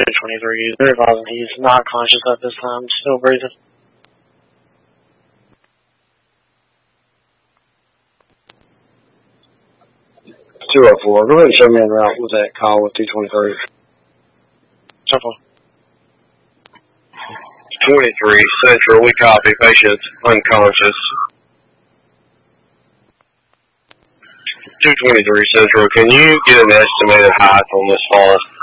223. They're advising he's not conscious at this time, still breathing. 204. Go ahead and show me en route with that call with 223. 23 Central, we copy. Patient unconscious. 223 Central, can you get an estimated height on this fall?